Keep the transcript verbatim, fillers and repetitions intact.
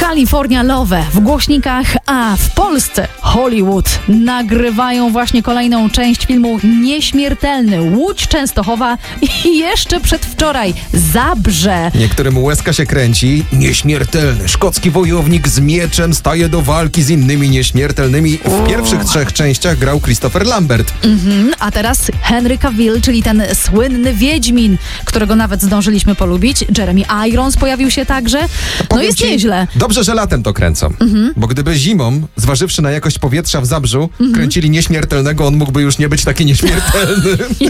California Love w głośnikach, a w Polsce Hollywood nagrywają właśnie kolejną część filmu Nieśmiertelny. Łódź, Częstochowa i jeszcze przedwczoraj Zabrze. Niektórym łezka się kręci. Nieśmiertelny szkocki wojownik z mieczem staje do walki z innymi nieśmiertelnymi. W pierwszych trzech częściach grał Christopher Lambert. Mhm, a teraz Henry Cavill, czyli ten słynny Wiedźmin, którego nawet zdążyliśmy polubić. Jeremy Irons pojawił się także. No Powiem jest ci, nieźle. Dobrze, że latem to kręcą. Mhm. Bo gdyby zimą, zważywszy na jakość powietrza w Zabrzu, kręcili Nieśmiertelnego, on mógłby już nie być taki nieśmiertelny.